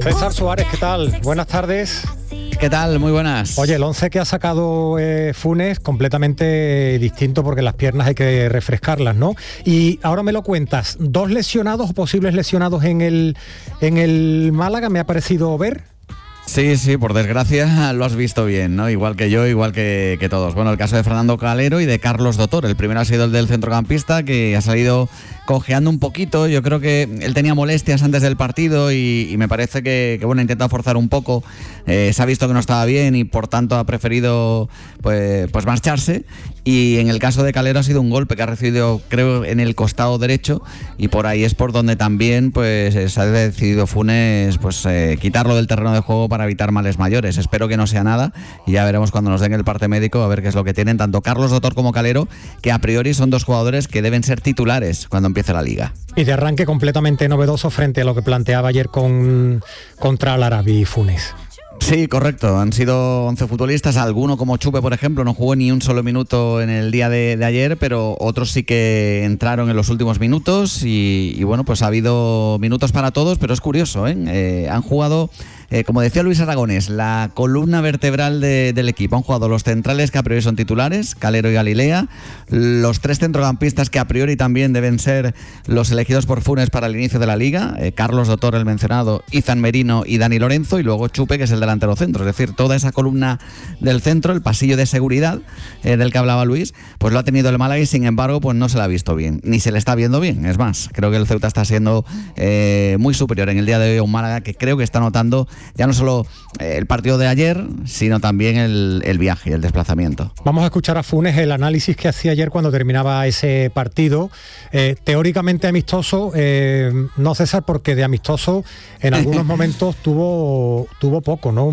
César Suárez, ¿qué tal? Buenas tardes. ¿Qué tal? Muy buenas. Oye, el 11 que ha sacado Funes, completamente distinto porque las piernas hay que refrescarlas, ¿no? Y ahora me lo cuentas, 2 lesionados o posibles lesionados en el Málaga, me ha parecido ver. Sí, por desgracia lo has visto bien, ¿no? Igual que yo, igual que todos. Bueno, el caso de Fernando Calero y de Carlos Dotor. El primero ha sido el del centrocampista, que ha salido cojeando un poquito. Yo creo que él tenía molestias antes del partido y me parece que bueno, ha intentado forzar un poco. Se ha visto que no estaba bien y por tanto ha preferido pues marcharse. Y en el caso de Calero ha sido un golpe que ha recibido, creo, en el costado derecho, y por ahí es por donde también pues se ha decidido Funes quitarlo del terreno de juego para evitar males mayores. Espero que no sea nada y ya veremos cuando nos den el parte médico a ver qué es lo que tienen tanto Carlos Dotor como Calero, que a priori son 2 jugadores que deben ser titulares cuando empiece la liga. Y de arranque completamente novedoso frente a lo que planteaba ayer contra el Arabi y Funes. Sí, correcto. Han sido 11 futbolistas. Alguno como Chupe, por ejemplo, no jugó ni un solo minuto en el día de ayer, pero otros sí que entraron en los últimos minutos y bueno, pues ha habido minutos para todos, pero es curioso, han jugado... como decía Luis Aragonés, la columna vertebral del equipo. Han jugado los centrales que a priori son titulares, Calero y Galilea, los 3 centrocampistas que a priori también deben ser los elegidos por Funes para el inicio de la liga, Carlos Dotor, el mencionado, Izan Merino y Dani Lorenzo, y luego Chupe, que es el delantero centro. Es decir, toda esa columna del centro, el pasillo de seguridad del que hablaba Luis, pues lo ha tenido el Málaga y sin embargo pues no se la ha visto bien, ni se le está viendo bien. Es más, creo que el Ceuta está siendo muy superior en el día de hoy a un Málaga que creo que está notando ya no solo el partido de ayer, sino también el viaje, el desplazamiento. Vamos a escuchar a Funes el análisis que hacía ayer cuando terminaba ese partido. Teóricamente amistoso, no César, porque de amistoso en algunos momentos tuvo poco, ¿no?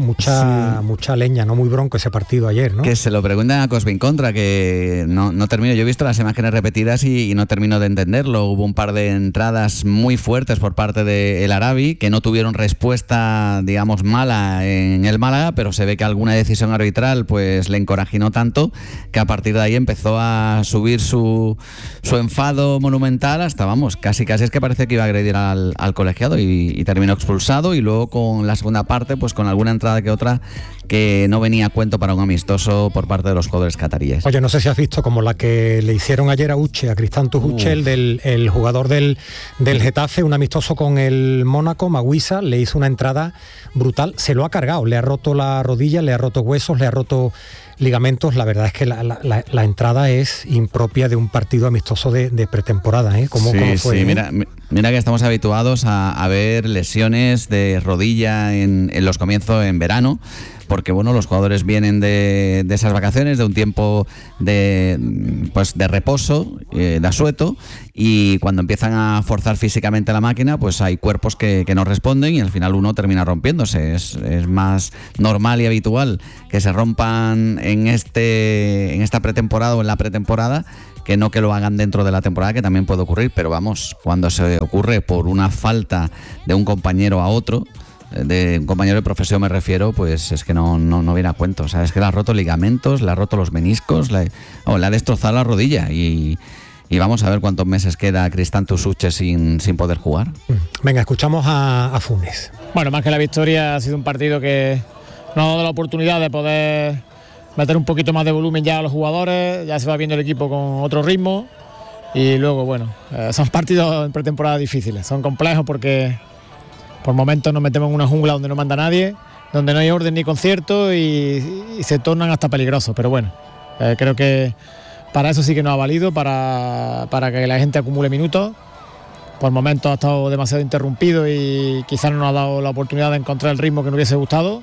Mucha leña, no muy bronco ese partido ayer, ¿no? Que se lo preguntan a Cosmin Contra, que no termino. Yo he visto las imágenes repetidas y no termino de entenderlo. Hubo un par de entradas muy fuertes por parte del Arabi que no tuvieron respuesta, digamos, mala en el Málaga, pero se ve que alguna decisión arbitral pues le encorajinó tanto que a partir de ahí empezó a subir su enfado monumental hasta, vamos, casi es que parece que iba a agredir al colegiado y terminó expulsado, y luego con la segunda parte pues con alguna entrada que otra que no venía a cuento para un amistoso por parte de los jugadores cataríes. Oye, no sé si has visto como la que le hicieron ayer a Uche, a Cristantus Uche, el jugador del Getafe, un amistoso con el Mónaco, Maguisa, le hizo una entrada brutal, se lo ha cargado, le ha roto la rodilla, le ha roto huesos, le ha roto ligamentos. La verdad es que la entrada es impropia de un partido amistoso de pretemporada, ¿eh? ¿Cómo fue? Sí, mira que estamos habituados a ver lesiones de rodilla en los comienzos en verano, porque bueno, los jugadores vienen de esas vacaciones, de un tiempo de reposo, de asueto, y cuando empiezan a forzar físicamente la máquina, pues hay cuerpos que no responden y al final uno termina rompiéndose. Es más normal y habitual que se rompan en esta pretemporada o en la pretemporada que no que lo hagan dentro de la temporada, que también puede ocurrir, pero vamos, cuando se ocurre por una falta de un compañero a otro, de un compañero de profesión me refiero, pues es que no viene a cuento. O sea, es que le ha roto ligamentos, le ha roto los meniscos, le ha destrozado la rodilla y vamos a ver cuántos meses queda Cristantus Uche sin poder jugar. Venga, escuchamos a Funes. Bueno, más que la victoria, ha sido un partido que nos ha dado la oportunidad de poder meter un poquito más de volumen ya a los jugadores, ya se va viendo el equipo con otro ritmo y luego, bueno, son partidos en pretemporada difíciles, son complejos porque por momentos nos metemos en una jungla donde no manda nadie, donde no hay orden ni concierto y se tornan hasta peligrosos, pero bueno, creo que para eso sí que nos ha valido, para que la gente acumule minutos. Por momentos ha estado demasiado interrumpido y quizás no nos ha dado la oportunidad de encontrar el ritmo que nos hubiese gustado,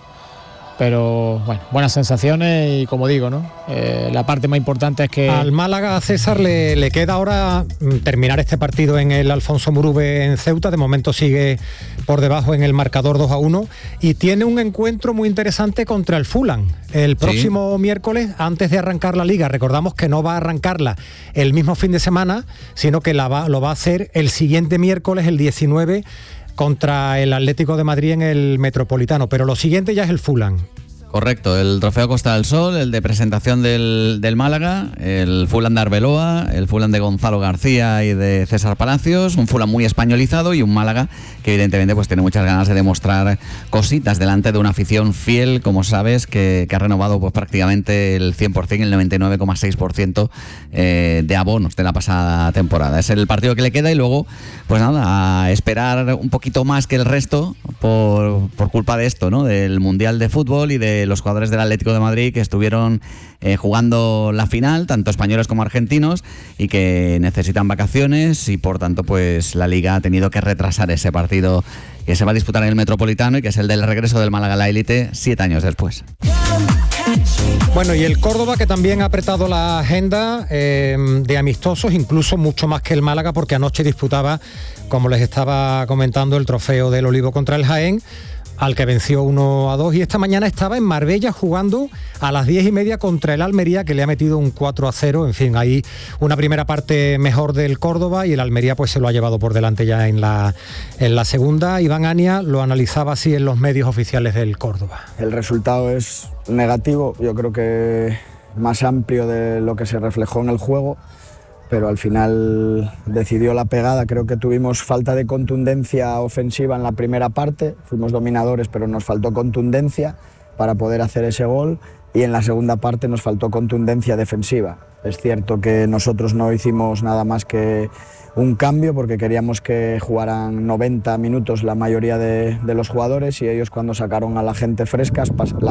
pero bueno, buenas sensaciones y como digo, ¿no? La parte más importante es que... Al Málaga, César, le queda ahora terminar este partido en el Alfonso Murube en Ceuta. De momento sigue por debajo en el marcador 2-1 y tiene un encuentro muy interesante contra el Fulham el próximo miércoles antes de arrancar la liga. Recordamos que no va a arrancarla el mismo fin de semana, sino que lo va a hacer el siguiente miércoles, el 19, contra el Atlético de Madrid en el Metropolitano, pero lo siguiente ya es el Fulham. Correcto, el trofeo Costa del Sol, el de presentación del Málaga, el Fulham de Arbeloa, el Fulham de Gonzalo García y de César Palacios, un Fulham muy españolizado y un Málaga que evidentemente pues tiene muchas ganas de demostrar cositas delante de una afición fiel, como sabes, que ha renovado pues prácticamente el 100%, el 99,6% de abonos de la pasada temporada. Es el partido que le queda y luego, pues nada, a esperar un poquito más que el resto por culpa de esto, ¿no? Del Mundial de Fútbol y de los jugadores del Atlético de Madrid que estuvieron jugando la final, tanto españoles como argentinos, y que necesitan vacaciones y por tanto pues la Liga ha tenido que retrasar ese partido que se va a disputar en el Metropolitano y que es el del regreso del Málaga a la élite 7 años después. Bueno, y el Córdoba, que también ha apretado la agenda de amistosos, incluso mucho más que el Málaga, porque anoche disputaba, como les estaba comentando, el trofeo del Olivo contra el Jaén, al que venció 1-2, y esta mañana estaba en Marbella jugando a las 10:30 contra el Almería, que le ha metido un 4-0. En fin, ahí una primera parte mejor del Córdoba y el Almería pues se lo ha llevado por delante ya en la segunda. Iván Ania lo analizaba así en los medios oficiales del Córdoba. El resultado es negativo, yo creo que más amplio de lo que se reflejó en el juego, pero al final decidió la pegada. Creo que tuvimos falta de contundencia ofensiva en la primera parte, fuimos dominadores pero nos faltó contundencia para poder hacer ese gol, y en la segunda parte nos faltó contundencia defensiva. Es cierto que nosotros no hicimos nada más que un cambio porque queríamos que jugaran 90 minutos la mayoría de los jugadores, y ellos cuando sacaron a la gente fresca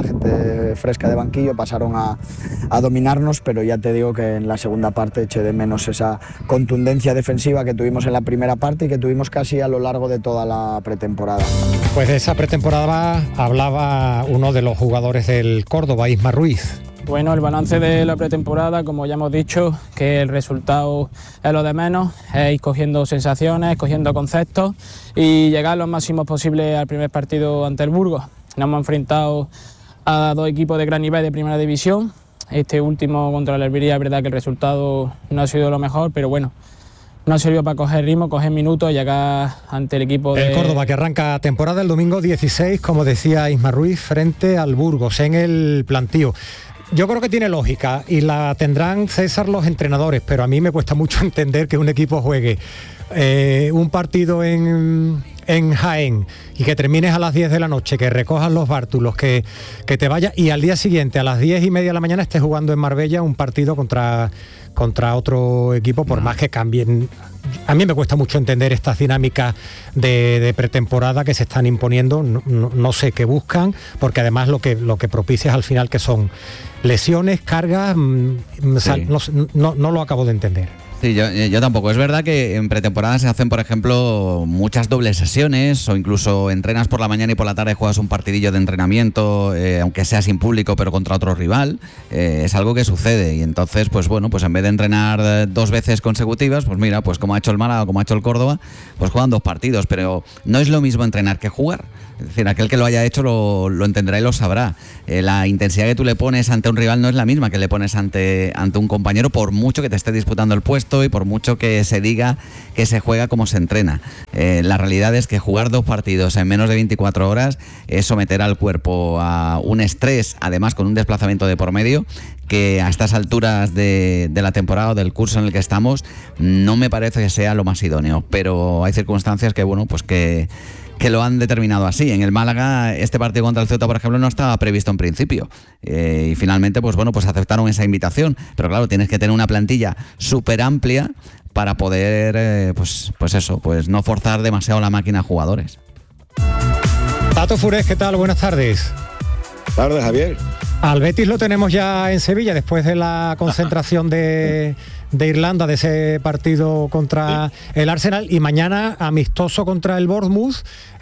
de banquillo pasaron a dominarnos, pero ya te digo que en la segunda parte eché de menos esa contundencia defensiva que tuvimos en la primera parte y que tuvimos casi a lo largo de toda la pretemporada. Pues de esa pretemporada hablaba uno de los jugadores del Córdoba, Isma Ruiz. Bueno, el balance de la pretemporada, como ya hemos dicho, que el resultado es lo de menos, es ir cogiendo sensaciones, cogiendo conceptos y llegar lo máximo posible al primer partido ante el Burgos. Nos hemos enfrentado a dos equipos de gran nivel de primera división. Este último contra el Almería, es verdad que el resultado no ha sido lo mejor, pero bueno, no ha servido para coger ritmo, coger minutos y llegar ante el equipo de... El Córdoba, que arranca temporada el domingo 16, como decía Isma Ruiz, frente al Burgos en el Plantío. Yo creo que tiene lógica y la tendrán, César, los entrenadores, pero a mí me cuesta mucho entender que un equipo juegue un partido en Jaén y que termines a las 10 de la noche, que recojas los bártulos, que te vayas y al día siguiente a las 10:30 de la mañana estés jugando en Marbella un partido contra otro equipo, por más que cambien. A mí me cuesta mucho entender estas dinámicas de pretemporada que se están imponiendo, no sé qué buscan, porque además lo que propicia es al final que son lesiones, cargas, sí. No lo acabo de entender. Sí, yo tampoco. Es verdad que en pretemporada se hacen, por ejemplo, muchas dobles sesiones, o incluso entrenas por la mañana y por la tarde juegas un partidillo de entrenamiento, aunque sea sin público, pero contra otro rival. Es algo que sucede, y entonces, pues bueno, pues en vez de entrenar 2 veces consecutivas, pues mira, pues como ha hecho el Málaga, como ha hecho el Córdoba, pues juegan 2 partidos, pero no es lo mismo entrenar que jugar. Es decir, aquel que lo haya hecho lo entenderá y lo sabrá. La intensidad que tú le pones ante un rival no es la misma que le pones ante un compañero, por mucho que te esté disputando el puesto y por mucho que se diga que se juega como se entrena. La realidad es que jugar 2 partidos en menos de 24 horas es someter al cuerpo a un estrés, además con un desplazamiento de por medio, que a estas alturas de la temporada o del curso en el que estamos no me parece que sea lo más idóneo, pero hay circunstancias que, bueno, pues que lo han determinado así. En el Málaga, este partido contra el Ceuta, por ejemplo, no estaba previsto en principio. Y finalmente, pues bueno, pues aceptaron esa invitación. Pero claro, tienes que tener una plantilla súper amplia para poder, pues no forzar demasiado la máquina a jugadores. Tato Furés, ¿qué tal? Buenas tardes. Tardes, Javier. Al Betis lo tenemos ya en Sevilla, después de la concentración de Irlanda, de ese partido contra el Arsenal, y mañana amistoso contra el Bournemouth,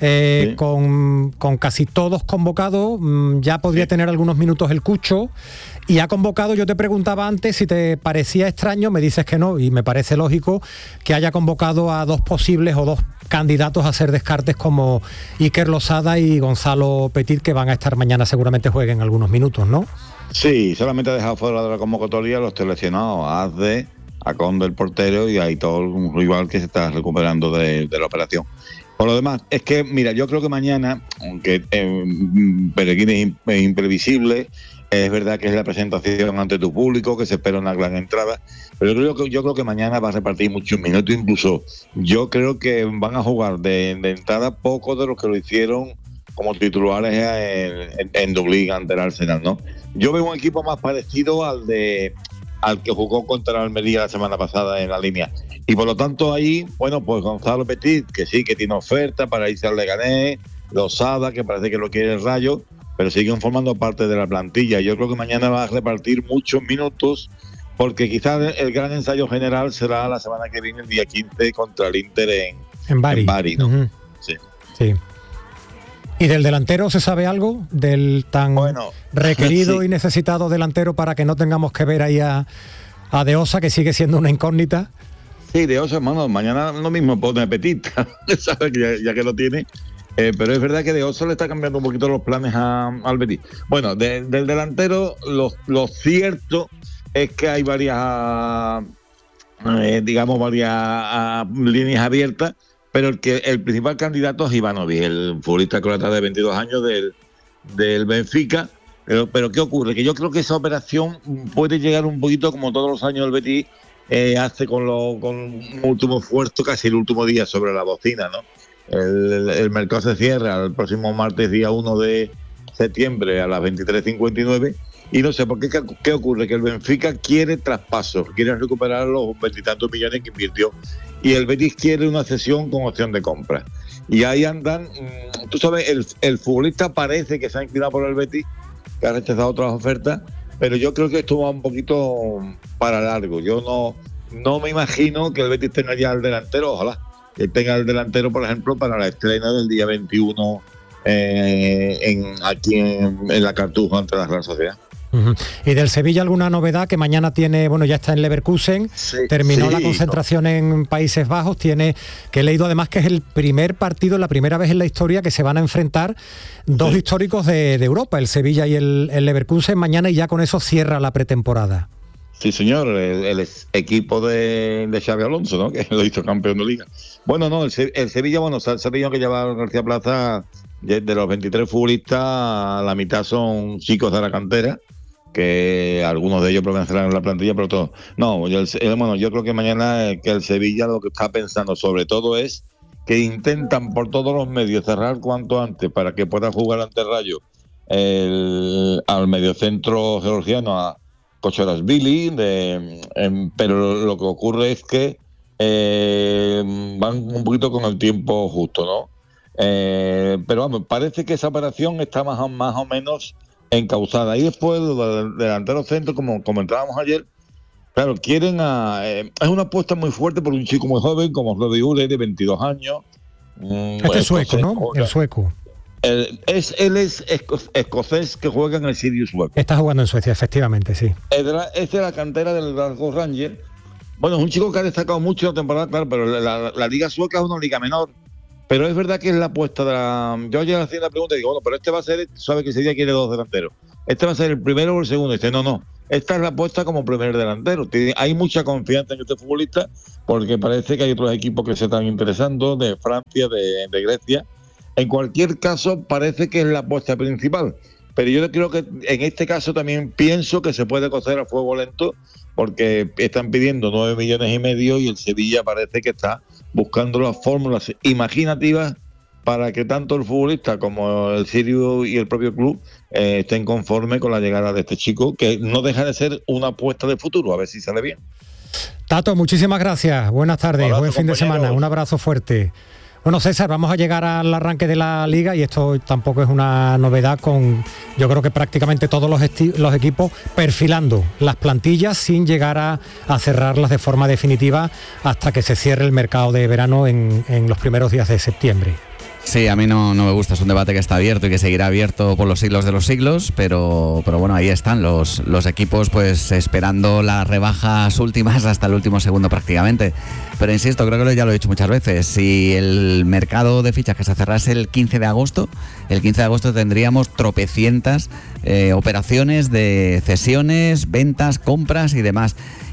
con casi todos convocados. Ya podría tener algunos minutos el Cucho, y ha convocado. Yo te preguntaba antes si te parecía extraño, me dices que no, y me parece lógico que haya convocado a 2 posibles o 2 candidatos a ser descartes como Iker Losada y Gonzalo Petit, que van a estar mañana, seguramente jueguen algunos minutos, ¿no? Sí, solamente ha dejado fuera de la convocatoria los seleccionados a Conde, el portero, y a Aitor, un rival que se está recuperando de la operación. Por lo demás, es que, mira, yo creo que mañana, aunque Peregrín es imprevisible, es verdad que es la presentación ante tu público, que se espera una gran entrada, pero yo creo que mañana va a repartir muchos minutos, incluso yo creo que van a jugar de entrada pocos de los que lo hicieron como titulares en Dublín ante el Arsenal, ¿no? Yo veo un equipo más parecido al que jugó contra el Almería la semana pasada en la línea. Y por lo tanto ahí, bueno, pues Gonzalo Petit, que sí, que tiene oferta para irse al Leganés, Losada, que parece que lo quiere el Rayo, pero siguen formando parte de la plantilla. Yo creo que mañana va a repartir muchos minutos, porque quizás el gran ensayo general será la semana que viene, el día 15, contra el Inter en Bari, ¿no? Uh-huh. Sí. ¿Y del delantero se sabe algo? ¿Del tan requerido sí. y necesitado delantero para que no tengamos que ver ahí a De Osa, que sigue siendo una incógnita? Sí, De Osa, hermano, mañana lo mismo pone Petit, ¿sabes? Ya que lo tiene. Pero es verdad que De Osa le está cambiando un poquito los planes al Betis. Bueno, del delantero, lo cierto es que hay varias líneas abiertas, pero el principal candidato es Ivanovic, el futbolista croata de 22 años del Benfica. Pero ¿qué ocurre? Que yo creo que esa operación puede llegar un poquito como todos los años el Betis hace con un último esfuerzo, casi el último día sobre la bocina, ¿no? El mercado se cierra el próximo martes, día 1 de septiembre a las 23:59, y no sé por qué ocurre, que el Benfica quiere traspasos, quiere recuperar los 20 y tantos millones que invirtió, y el Betis quiere una cesión con opción de compra. Y ahí andan, tú sabes, el futbolista parece que se ha inclinado por el Betis, que ha rechazado otras ofertas, pero yo creo que esto va un poquito para largo. Yo no me imagino que el Betis tenga ya el delantero, ojalá que tenga el delantero, por ejemplo, para la estrena del día 21 aquí en la Cartuja ante la Real Sociedad. Uh-huh. ¿Y del Sevilla alguna novedad? Que mañana tiene, ya está en Leverkusen, terminó la concentración en Países Bajos, que he leído además que es el primer partido, la primera vez en la historia que se van a enfrentar dos históricos de Europa, el Sevilla y el Leverkusen mañana, y ya con eso cierra la pretemporada. Sí, señor, el equipo de Xabi Alonso, ¿no? Que lo hizo campeón de Liga. Bueno, no, el Sevilla, se ha tenido que llevar García Plaza, de los 23 futbolistas, la mitad son chicos de la cantera, que algunos de ellos permanecerán en la plantilla, pero todos. No, yo creo que mañana que el Sevilla lo que está pensando sobre todo es que intentan por todos los medios cerrar cuanto antes para que pueda jugar ante Rayo al mediocentro georgiano, a Kochorashvili, pero lo que ocurre es que van un poquito con el tiempo justo, ¿no? Pero vamos, parece que esa operación está más o menos encauzada. Y después del delantero centro, como comentábamos ayer, claro, quieren es una apuesta muy fuerte por un chico muy joven como Rodri Ule, de 22 años. Este sueco, ¿no? El sueco. Él es escocés, que juega en el Sirius Web. Está jugando en Suecia, efectivamente, sí. Es de la cantera del Glasgow Rangers. Bueno, es un chico que ha destacado mucho en la temporada, claro, pero la liga sueca es una liga menor. Pero es verdad que es la apuesta de la... Yo ayer hacía la pregunta y digo, pero este va a ser, sabe que ese día quiere dos delanteros. ¿Este va a ser el primero o el segundo? Y dice, no. Esta es la apuesta como primer delantero. Hay mucha confianza en este futbolista, porque parece que hay otros equipos que se están interesando, de Francia, de Grecia. En cualquier caso, parece que es la apuesta principal. Pero yo creo que en este caso también pienso que se puede cocer a fuego lento, porque están pidiendo 9,5 millones y el Sevilla parece que está buscando las fórmulas imaginativas para que tanto el futbolista como el Sirius y el propio club estén conformes con la llegada de este chico, que no deja de ser una apuesta de futuro, a ver si sale bien. Tato, muchísimas gracias, buenas tardes, abrazo, buen fin de semana, un abrazo fuerte. Bueno, César, vamos a llegar al arranque de la Liga y esto tampoco es una novedad, con yo creo que prácticamente todos los equipos perfilando las plantillas sin llegar a cerrarlas de forma definitiva hasta que se cierre el mercado de verano en los primeros días de septiembre. Sí, a mí no me gusta, es un debate que está abierto y que seguirá abierto por los siglos de los siglos, pero bueno, ahí están los equipos pues esperando las rebajas últimas hasta el último segundo prácticamente. Pero insisto, creo que ya lo he dicho muchas veces, si el mercado de fichajes se cerrase el 15 de agosto tendríamos tropecientas operaciones de cesiones, ventas, compras y demás.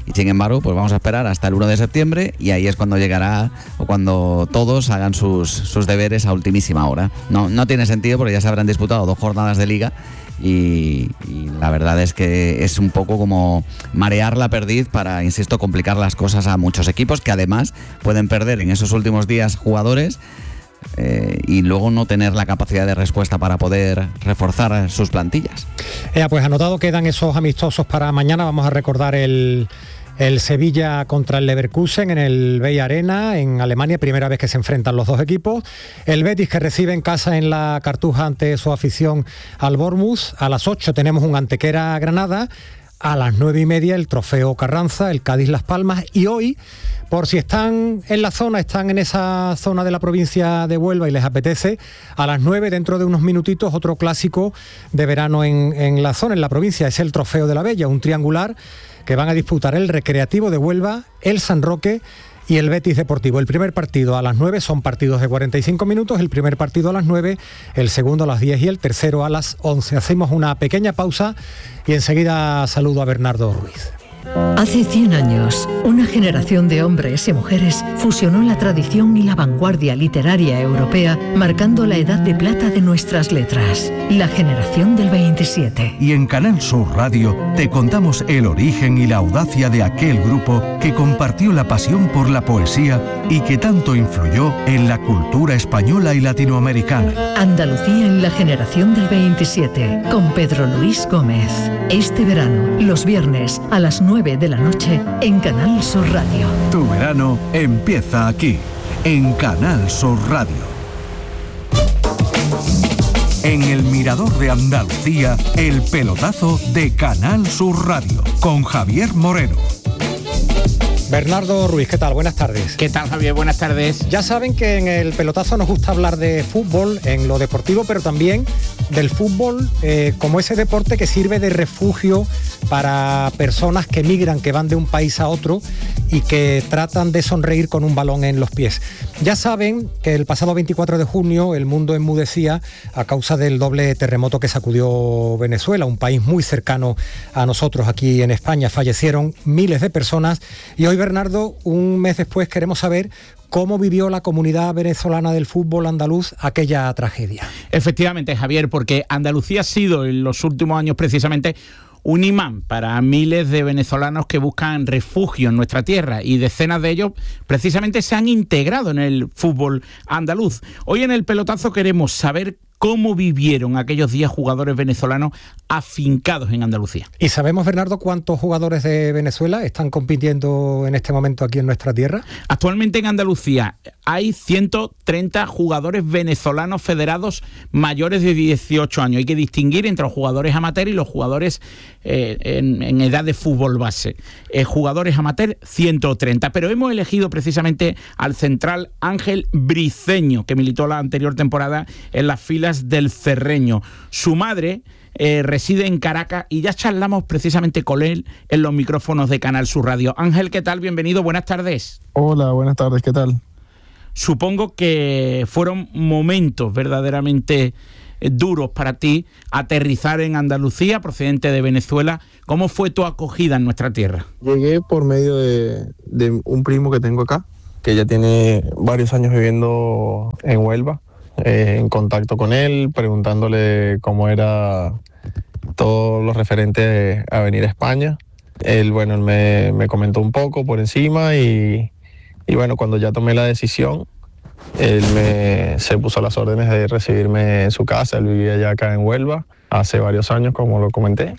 Y sin embargo, pues vamos a esperar hasta el 1 de septiembre y ahí es cuando llegará o cuando todos hagan sus deberes a ultimísima hora. No tiene sentido porque ya se habrán disputado 2 jornadas de liga y la verdad es que es un poco como marear la perdiz para, insisto, complicar las cosas a muchos equipos que además pueden perder en esos últimos días jugadores y luego no tener la capacidad de respuesta para poder reforzar sus plantillas. Pues anotado quedan esos amistosos para mañana. Vamos a recordar el Sevilla contra el Leverkusen en el Bay Arena en Alemania, primera vez que se enfrentan los dos equipos. El Betis, que recibe en casa en la Cartuja ante su afición al Bournemouth. A las 8 tenemos un Antequera Granada. A las 9:30 el Trofeo Carranza, el Cádiz Las Palmas. Y hoy, por si están en la zona, están en esa zona de la provincia de Huelva y les apetece, a las 9, dentro de unos minutitos, otro clásico de verano en la zona, en la provincia. Es el Trofeo de la Bella, un triangular que van a disputar el Recreativo de Huelva, el San Roque y el Betis Deportivo. El primer partido a las 9, son partidos de 45 minutos, el primer partido a las 9, el segundo a las 10 y el tercero a las 11. Hacemos una pequeña pausa y enseguida saludo a Bernardo Ruiz. Hace 100 años, una generación de hombres y mujeres fusionó la tradición y la vanguardia literaria europea, marcando la edad de plata de nuestras letras, la generación del 27. Y en Canal Sur Radio te contamos el origen y la audacia de aquel grupo que compartió la pasión por la poesía y que tanto influyó en la cultura española y latinoamericana. Andalucía en la generación del 27, con Pedro Luis Gómez. Este verano, los viernes a las 9 de la noche en Canal Sur Radio. Tu verano empieza aquí, en Canal Sur Radio. En el Mirador de Andalucía, el pelotazo de Canal Sur Radio, con Javier Moreno. Bernardo Ruiz, ¿qué tal? Buenas tardes. ¿Qué tal, Javier? Buenas tardes. Ya saben que en el pelotazo nos gusta hablar de fútbol, en lo deportivo, pero también del fútbol como ese deporte que sirve de refugio para personas que migran, que van de un país a otro y que tratan de sonreír con un balón en los pies. Ya saben que el pasado 24 de junio el mundo enmudecía a causa del doble terremoto que sacudió Venezuela, un país muy cercano a nosotros aquí en España. Fallecieron miles de personas y hoy, Bernardo, un mes después, queremos saber cómo vivió la comunidad venezolana del fútbol andaluz aquella tragedia. Efectivamente, Javier, porque Andalucía ha sido en los últimos años precisamente un imán para miles de venezolanos que buscan refugio en nuestra tierra y decenas de ellos precisamente se han integrado en el fútbol andaluz. Hoy en el pelotazo queremos saber cómo vivieron aquellos 10 jugadores venezolanos afincados en Andalucía. ¿Y sabemos, Bernardo, cuántos jugadores de Venezuela están compitiendo en este momento aquí en nuestra tierra? Actualmente en Andalucía hay 130 jugadores venezolanos federados mayores de 18 años. Hay que distinguir entre los jugadores amateur y los jugadores en edad de fútbol base. Jugadores amateur, 130. Pero hemos elegido precisamente al central Ángel Briceño, que militó la anterior temporada en las filas del Cerreño. Su madre reside en Caracas y ya charlamos precisamente con él en los micrófonos de Canal Sur Radio. Ángel, ¿qué tal? Bienvenido, buenas tardes. Hola, buenas tardes, ¿qué tal? Supongo que fueron momentos verdaderamente duros para ti aterrizar en Andalucía, procedente de Venezuela. ¿Cómo fue tu acogida en nuestra tierra? Llegué por medio de un primo que tengo acá, que ya tiene varios años viviendo en Huelva. En contacto con él, preguntándole cómo era todo lo referente a venir a España. Él me comentó un poco por encima y bueno, cuando ya tomé la decisión, él se puso a las órdenes de recibirme en su casa. Él vivía ya acá en Huelva hace varios años, como lo comenté.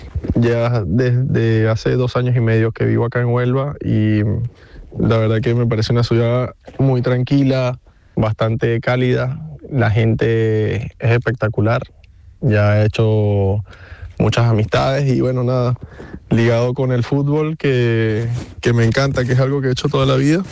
Ya desde hace 2 años y medio que vivo acá en Huelva y la verdad que me parece una ciudad muy tranquila, bastante cálida. La gente es espectacular, ya he hecho muchas amistades y bueno, nada, ligado con el fútbol que me encanta, que es algo que he hecho toda la vida.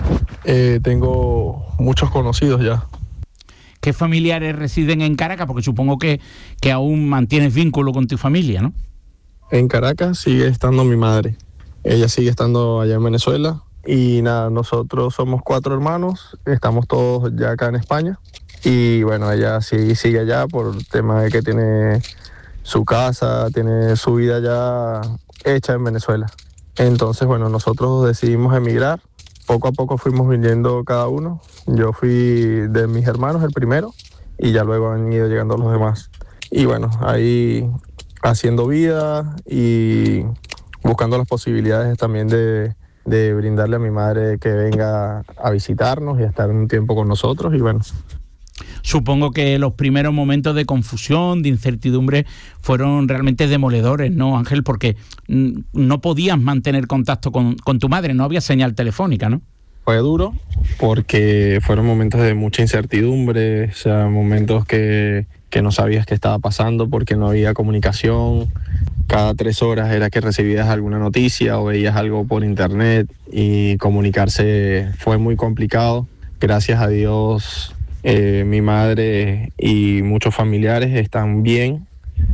Tengo muchos conocidos ya. ¿Qué familiares residen en Caracas? Porque supongo que aún mantienes vínculo con tu familia, ¿no? En Caracas sigue estando mi madre, ella sigue estando allá en Venezuela y nada, nosotros somos 4 hermanos, estamos todos ya acá en España. Y bueno, ella sí sigue allá por el tema de que tiene su casa, tiene su vida ya hecha en Venezuela. Entonces, bueno, nosotros decidimos emigrar. Poco a poco fuimos viniendo cada uno. Yo fui de mis hermanos el primero y ya luego han ido llegando los demás. Y bueno, ahí haciendo vida y buscando las posibilidades también de brindarle a mi madre que venga a visitarnos y a estar un tiempo con nosotros. Y bueno, supongo que los primeros momentos de confusión, de incertidumbre, fueron realmente demoledores, ¿no, Ángel? Porque no podías mantener contacto con tu madre, no había señal telefónica, ¿no? Fue duro porque fueron momentos de mucha incertidumbre, o sea, momentos que no sabías qué estaba pasando porque no había comunicación. Cada 3 horas era que recibías alguna noticia o veías algo por internet y comunicarse fue muy complicado. Gracias a Dios, mi madre y muchos familiares están bien.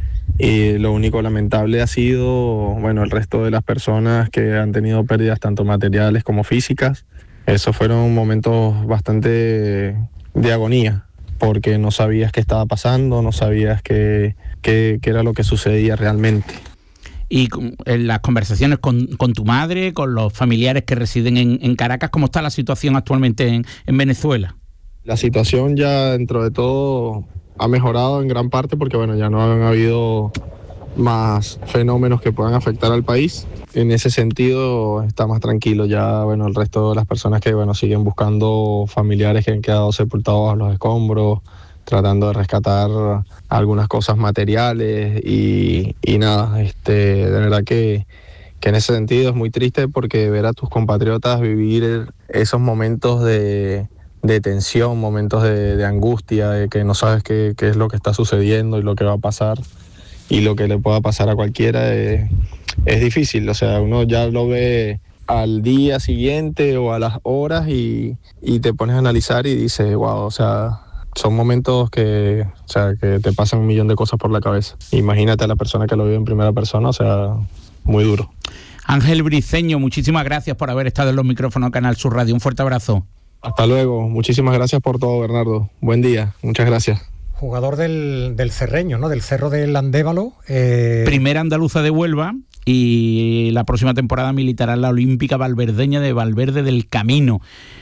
Y lo único lamentable ha sido, bueno, el resto de las personas que han tenido pérdidas tanto materiales como físicas. Esos fueron momentos bastante de agonía, porque no sabías qué estaba pasando, no sabías qué era lo que sucedía realmente. Y en las conversaciones con tu madre, con los familiares que residen en Caracas, ¿cómo está la situación actualmente en Venezuela? La situación ya dentro de todo ha mejorado en gran parte porque bueno, ya no han habido más fenómenos que puedan afectar al país. En ese sentido está más tranquilo ya, bueno, el resto de las personas que bueno siguen buscando familiares que han quedado sepultados bajo los escombros, tratando de rescatar algunas cosas materiales y nada, de verdad que en ese sentido es muy triste porque ver a tus compatriotas vivir esos momentos de tensión, momentos de angustia, de que no sabes qué es lo que está sucediendo y lo que va a pasar y lo que le pueda pasar a cualquiera es difícil. O sea, uno ya lo ve al día siguiente o a las horas y te pones a analizar y dices, wow, o sea, son momentos que te pasan un millón de cosas por la cabeza. Imagínate a la persona que lo vive en primera persona, o sea, muy duro. Ángel Briceño, muchísimas gracias por haber estado en los micrófonos de Canal Sur Radio. Un fuerte abrazo. Hasta luego. Muchísimas gracias por todo, Bernardo. Buen día. Muchas gracias. Jugador del Cerreño, ¿no? Del Cerro del Andévalo. Primera andaluza de Huelva y la próxima temporada militará en la Olímpica Valverdeña de Valverde del Camino.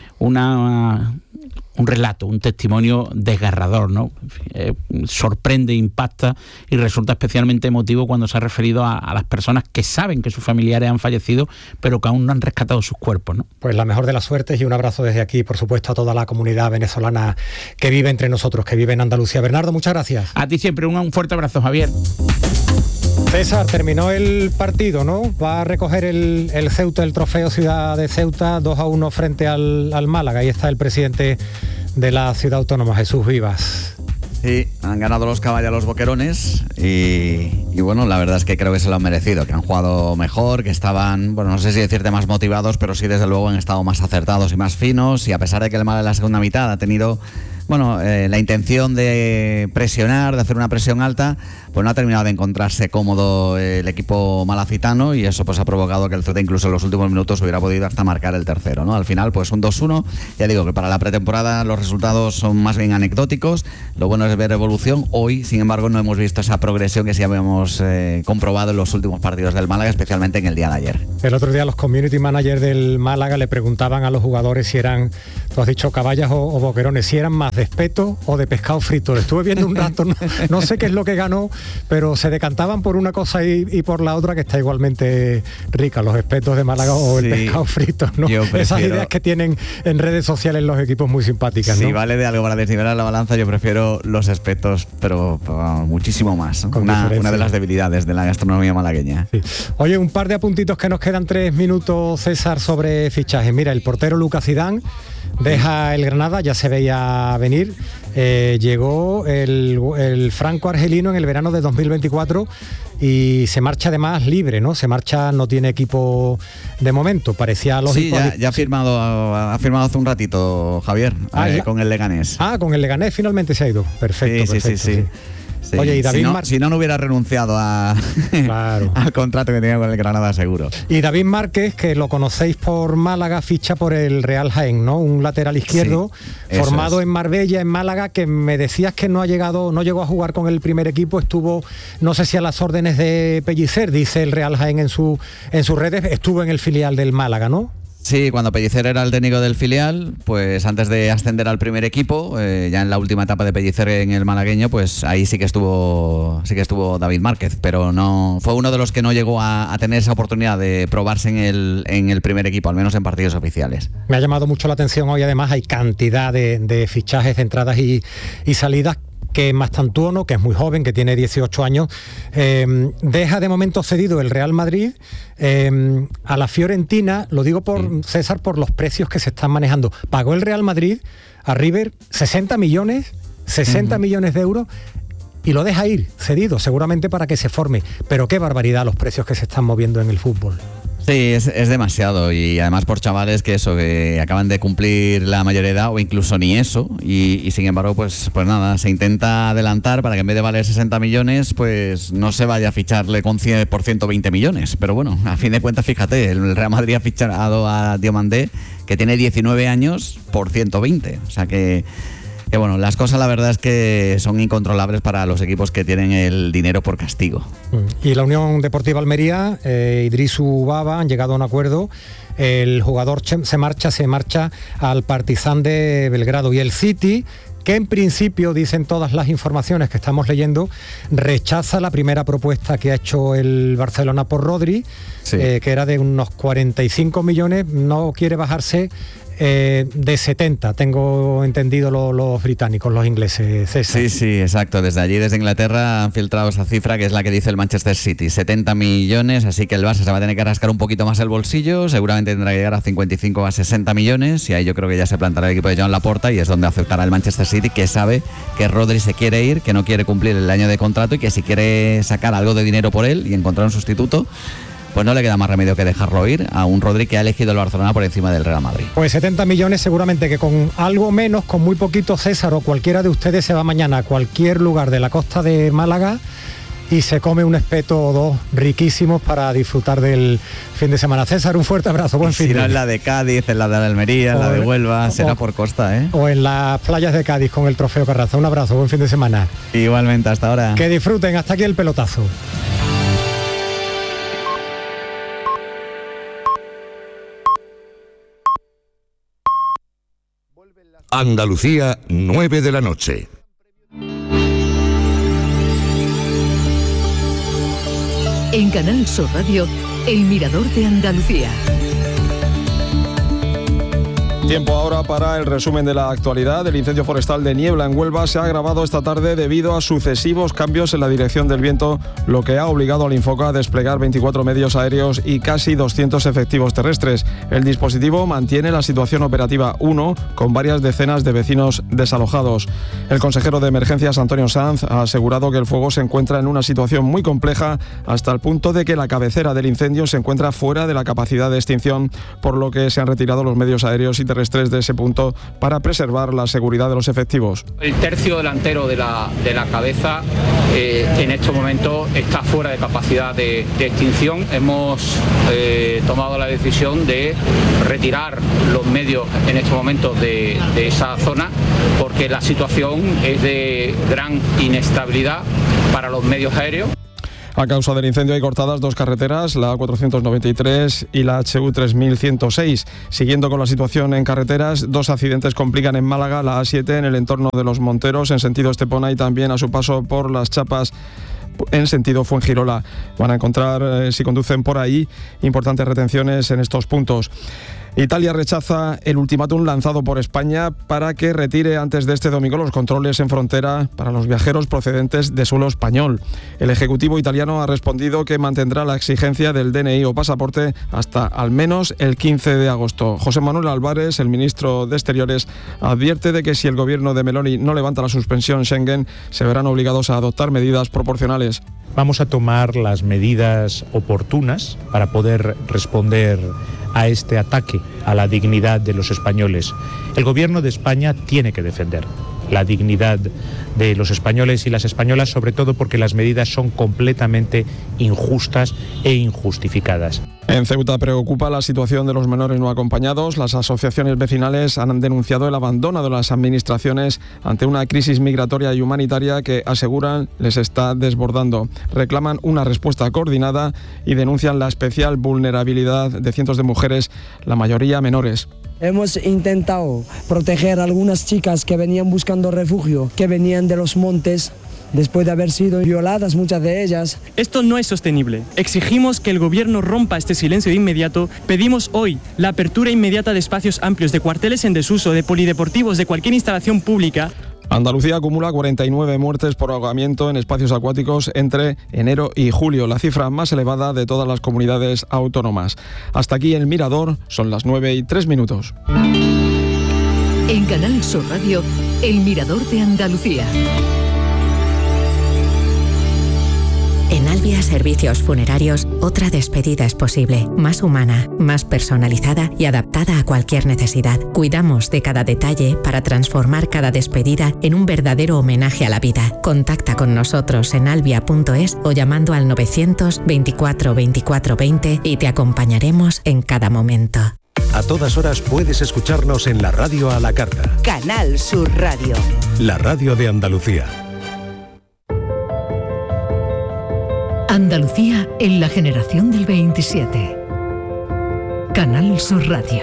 Un relato, un testimonio desgarrador, ¿no? Sorprende, impacta y resulta especialmente emotivo cuando se ha referido a las personas que saben que sus familiares han fallecido, pero que aún no han rescatado sus cuerpos, ¿no? Pues la mejor de las suertes y un abrazo desde aquí, por supuesto, a toda la comunidad venezolana que vive entre nosotros, que vive en Andalucía. Bernardo, muchas gracias. A ti siempre, un fuerte abrazo, Javier. César, terminó el partido, ¿no? Va a recoger el Ceuta, el trofeo Ciudad de Ceuta, 2-1 frente al Málaga. Ahí está el presidente de la ciudad autónoma, Jesús Vivas. Sí, han ganado los caballos a los boquerones y bueno, la verdad es que creo que se lo han merecido, que han jugado mejor, que estaban, bueno, no sé si decirte más motivados, pero sí desde luego han estado más acertados y más finos, y a pesar de que el Málaga en la segunda mitad ha tenido, bueno, la intención de presionar, de hacer una presión alta, pues no ha terminado de encontrarse cómodo el equipo malacitano, y eso pues ha provocado que el Ceuta incluso en los últimos minutos hubiera podido hasta marcar el tercero, ¿no? Al final pues un 2-1, ya digo que para la pretemporada los resultados son más bien anecdóticos, lo bueno es ver evolución. Hoy, sin embargo, no hemos visto esa progresión que sí habíamos comprobado en los últimos partidos del Málaga, especialmente en el día de ayer. El otro día los community managers del Málaga le preguntaban a los jugadores si eran, tú has dicho caballas o boquerones, si eran más de espeto o de pescado frito. Lo estuve viendo un rato, no sé qué es lo que ganó, pero se decantaban por una cosa y por la otra, que está igualmente rica, los espetos de Málaga o el pescado frito, ¿no? Esas ideas que tienen en redes sociales los equipos muy simpáticas, ¿no? Si vale de algo para desnivelar la balanza, yo prefiero los espetos, pero muchísimo más, ¿no? Una de las debilidades de la gastronomía malagueña. Sí. Oye, un par de apuntitos que nos quedan 3 minutos, César, sobre fichajes. Mira, el portero Lucas Zidane deja el Granada, ya se veía venir. Llegó el franco-argelino en el verano de 2024 y se marcha además libre, ¿no? Se marcha, no tiene equipo de momento, parecía lógico. Sí, ya ha firmado hace un ratito, Javier, con el Leganés. Con el Leganés finalmente se ha ido. Perfecto. Sí. Sí. Oye, y David si no hubiera renunciado claro. al contrato que tenía con el Granada, seguro. Y David Márquez, que lo conocéis por Málaga, ficha por el Real Jaén, ¿no? Un lateral izquierdo, sí, formado en Marbella, en Málaga, que me decías que no llegó a jugar con el primer equipo, estuvo, no sé si a las órdenes de Pellicer, dice el Real Jaén en sus redes, estuvo en el filial del Málaga, ¿no? Sí, cuando Pellicer era el técnico del filial, pues antes de ascender al primer equipo, ya en la última etapa de Pellicer en el malagueño, pues ahí sí que estuvo David Márquez, pero no fue uno de los que no llegó a tener esa oportunidad de probarse en el primer equipo, al menos en partidos oficiales. Me ha llamado mucho la atención hoy, además hay cantidad de fichajes, de entradas y salidas, que Mastantuono, que es muy joven, que tiene 18 años, deja de momento cedido el Real Madrid a la Fiorentina, lo digo por César, por los precios que se están manejando. Pagó el Real Madrid a River 60 millones de euros y lo deja ir cedido, seguramente para que se forme. Pero qué barbaridad los precios que se están moviendo en el fútbol. Sí, es demasiado, y además por chavales que acaban de cumplir la mayoría de edad o incluso ni eso, y sin embargo pues nada, se intenta adelantar para que en vez de valer 60 millones pues no se vaya a ficharle por 120 millones, pero bueno, a fin de cuentas fíjate, el Real Madrid ha fichado a Diomandé, que tiene 19 años, por 120, o sea que bueno, las cosas la verdad es que son incontrolables para los equipos que tienen el dinero por castigo. Y la Unión Deportiva Almería, Idrisu Baba, han llegado a un acuerdo. El jugador se marcha al Partizan de Belgrado, y el City, que en principio, dicen todas las informaciones que estamos leyendo, rechaza la primera propuesta que ha hecho el Barcelona por Rodri, sí, que era de unos 45 millones, no quiere bajarse de 70, tengo entendido los británicos, los ingleses, César. Sí, exacto. Desde Inglaterra han filtrado esa cifra, que es la que dice el Manchester City, 70 millones, así que el Barça se va a tener que rascar un poquito más el bolsillo, seguramente tendrá que llegar a 55 a 60 millones, y ahí yo creo que ya se plantará el equipo de Joan Laporta, y es donde aceptará el Manchester City, que sabe que Rodri se quiere ir, que no quiere cumplir el año de contrato, y que si quiere sacar algo de dinero por él y encontrar un sustituto, pues no le queda más remedio que dejarlo ir a un Rodri que ha elegido el Barcelona por encima del Real Madrid. Pues 70 millones seguramente que con algo menos, con muy poquito, César o cualquiera de ustedes se va mañana a cualquier lugar de la costa de Málaga y se come un espeto o dos riquísimos para disfrutar del fin de semana. César, un fuerte abrazo, buen fin de semana. Si no en la de Cádiz, en la de Almería, en la de Huelva, será por costa, ¿eh? O en las playas de Cádiz con el Trofeo Carraza. Un abrazo, buen fin de semana. Igualmente, hasta ahora. Que disfruten, hasta aquí el pelotazo. Andalucía, 9 de la noche. En Canal Sur Radio, El Mirador de Andalucía. Tiempo ahora para el resumen de la actualidad. El incendio forestal de Niebla en Huelva se ha agravado esta tarde debido a sucesivos cambios en la dirección del viento, lo que ha obligado al Infoca a desplegar 24 medios aéreos y casi 200 efectivos terrestres. El dispositivo mantiene la situación operativa 1 con varias decenas de vecinos desalojados. El consejero de Emergencias, Antonio Sanz, ha asegurado que el fuego se encuentra en una situación muy compleja hasta el punto de que la cabecera del incendio se encuentra fuera de la capacidad de extinción, por lo que se han retirado los medios aéreos y terrestres de ese punto para preservar la seguridad de los efectivos. El tercio delantero de la cabeza en estos momentos está fuera de capacidad de extinción. Hemos tomado la decisión de retirar los medios en estos momentos de esa zona, porque la situación es de gran inestabilidad para los medios aéreos. A causa del incendio hay cortadas dos carreteras, la A493 y la HU 3106. Siguiendo con la situación en carreteras, dos accidentes complican en Málaga, la A7 en el entorno de Los Monteros en sentido Estepona y también a su paso por Las Chapas en sentido Fuengirola. Van a encontrar, si conducen por ahí, importantes retenciones en estos puntos. Italia rechaza el ultimátum lanzado por España para que retire antes de este domingo los controles en frontera para los viajeros procedentes de suelo español. El Ejecutivo italiano ha respondido que mantendrá la exigencia del DNI o pasaporte hasta al menos el 15 de agosto. José Manuel Álvarez, el ministro de Exteriores, advierte de que si el gobierno de Meloni no levanta la suspensión Schengen, se verán obligados a adoptar medidas proporcionales. Vamos a tomar las medidas oportunas para poder responder a este ataque a la dignidad de los españoles. El gobierno de España tiene que defender la dignidad de los españoles y las españolas, sobre todo porque las medidas son completamente injustas e injustificadas. En Ceuta preocupa la situación de los menores no acompañados. Las asociaciones vecinales han denunciado el abandono de las administraciones ante una crisis migratoria y humanitaria que, aseguran, les está desbordando. Reclaman una respuesta coordinada y denuncian la especial vulnerabilidad de cientos de mujeres, la mayoría menores. Hemos intentado proteger a algunas chicas que venían buscando refugio, que venían de los montes, después de haber sido violadas muchas de ellas. Esto no es sostenible. Exigimos que el gobierno rompa este silencio de inmediato. Pedimos hoy la apertura inmediata de espacios amplios, de cuarteles en desuso, de polideportivos, de cualquier instalación pública. Andalucía acumula 49 muertes por ahogamiento en espacios acuáticos entre enero y julio, la cifra más elevada de todas las comunidades autónomas. Hasta aquí El Mirador, son las 9:03. En Canal Sur Radio, El Mirador de Andalucía. En Albia Servicios Funerarios, otra despedida es posible, más humana, más personalizada y adaptada a cualquier necesidad. Cuidamos de cada detalle para transformar cada despedida en un verdadero homenaje a la vida. Contacta con nosotros en albia.es o llamando al 924 24 20 y te acompañaremos en cada momento. A todas horas puedes escucharnos en la radio a la carta. Canal Sur Radio. La radio de Andalucía. Andalucía en la generación del 27. Canal Sur Radio.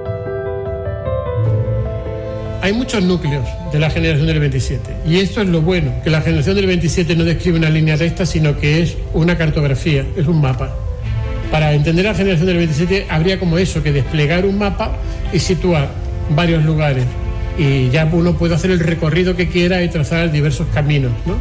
Hay muchos núcleos de la generación del 27 y esto es lo bueno, que la generación del 27 no describe una línea recta, sino que es una cartografía, es un mapa. Para entender la generación del 27 habría como eso, que desplegar un mapa y situar varios lugares y ya uno puede hacer el recorrido que quiera y trazar diversos caminos, ¿no?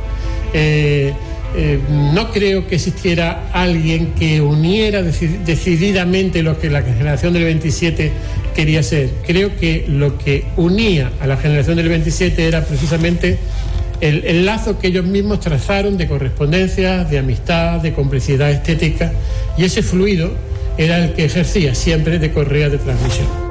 No creo que existiera alguien que uniera decididamente lo que la generación del 27 quería ser. Creo que lo que unía a la generación del 27 era precisamente el lazo que ellos mismos trazaron de correspondencia, de amistad, de complicidad estética, y ese fluido era el que ejercía siempre de correa de transmisión.